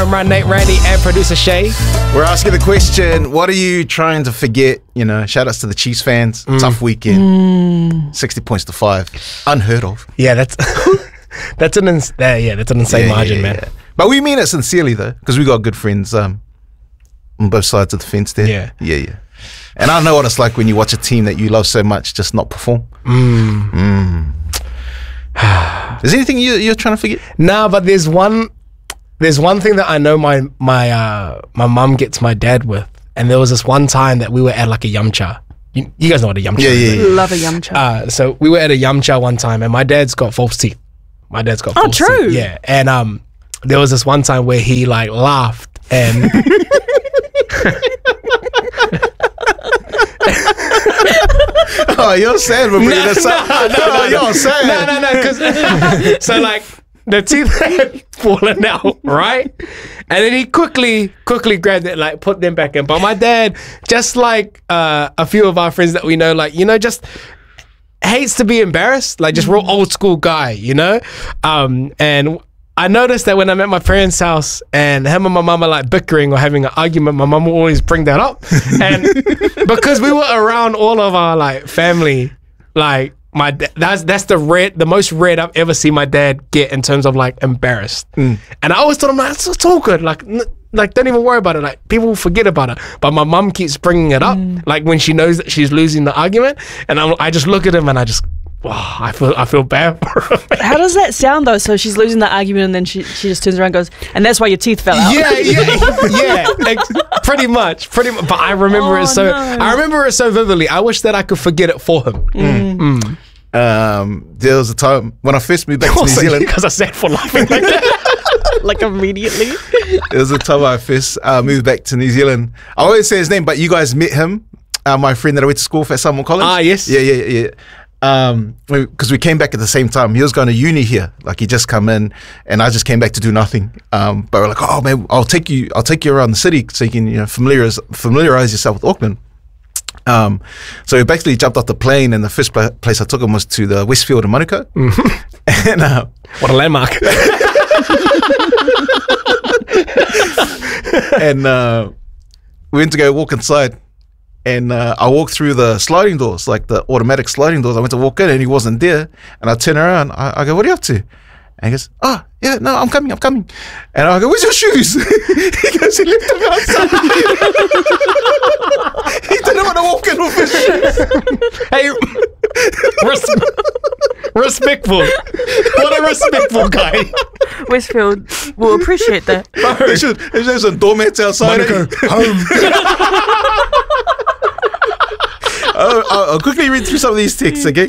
Run Nate, Randy, and producer Shay. We're asking the question, what are you trying to forget? You know, shout outs to the Chiefs fans. Tough weekend. 60 points to 5. Unheard of. Yeah, that's an insane margin, man. Yeah. But we mean it sincerely though, because we got good friends on both sides of the fence there. Yeah. And I know what it's like when you watch a team that you love so much just not perform. Is there anything you're trying to forget? Nah, but there's one thing that I know my mum gets my dad with, and there was this one time that we were at like a yumcha. You guys know what a yumcha is? Yeah. Love a yumcha. So we were at a yumcha one time, and my dad's got false teeth. Oh, true. Teeth. Yeah, and there was this one time where he like laughed and. Oh, you're sad. We're bringing this up. No, you're sad. No. Because so like the teeth had fallen out, right? And then he quickly grabbed it, like put them back in. But my dad, just like a few of our friends that we know, like just hates to be embarrassed, like just real old school guy, and I noticed that when I'm at my parents' house and him and my mum are like bickering or having an argument, my mum will always bring that up. And because we were around all of our like family, like that's the most red I've ever seen my dad get in terms of like embarrassed. And I always told him like, it's all good. Like don't even worry about it. Like people will forget about it. But my mum keeps bringing it up, like when she knows that she's losing the argument. And I just look at him and I feel bad for her. How does that sound though? So she's losing the argument and then she just turns around and goes, and that's why your teeth fell out. Yeah. Pretty much. But I remember I remember it so vividly. I wish that I could forget it for him. There was a time when I first moved back to New Zealand. Because I said for laughing like that. Like immediately. There was a time when I first moved back to New Zealand. I won't say his name, but you guys met him. My friend that I went to school for at Samoa College. Yes. Yeah. Because we came back at the same time. He was going to uni here, like he just come in, and I just came back to do nothing. But we're like, oh man, I'll take you around the city so you can familiarize yourself with Auckland. So we basically jumped off the plane, and the first place I took him was to the Westfield in Manukau. And what a landmark! And we went to go walk inside. And I walked through the sliding doors, like the automatic sliding doors. I went to walk in and he wasn't there. And I turn around. I go, what are you up to? And he goes, oh, yeah, no, I'm coming. And I go, where's your shoes? He goes, he left them outside. He didn't want to walk in with his shoes. Hey, respectful. What a respectful guy. Westfield will appreciate that. There's some doormats outside. Home. I'll quickly read through some of these texts, okay?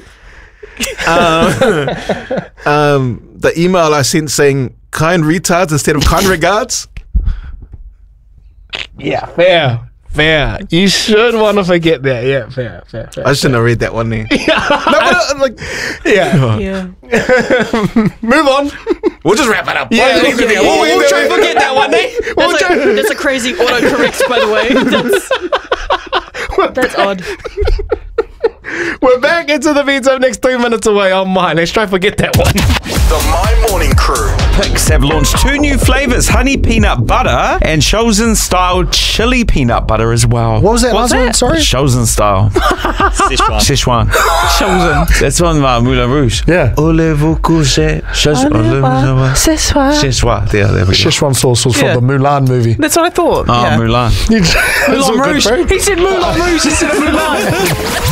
The email I sent saying kind retards instead of kind regards. Yeah, fair. You should want to forget that. Yeah, fair. I shouldn't have read that one there. Yeah. Move on. We'll just wrap it up. Yeah, we'll try to forget that one, eh? That's a crazy autocorrect, by the way. That's odd. We're back into the beats up next 3 minutes away on mine. Let's try to forget that one. The My Morning Crew. Picks have launched 2 new flavours, honey peanut butter and Chosen style chili peanut butter as well. What was that last one? Sorry? Chosen style. Szechuan. Chosen. That's on Moulin Rouge. Yeah. Voulez-vous coucher? Szechuan. There we go. Szechuan sauce was from the Mulan movie. That's what I thought. Oh, Mulan. Moulin Rouge. He said Moulin Rouge instead of Mulan.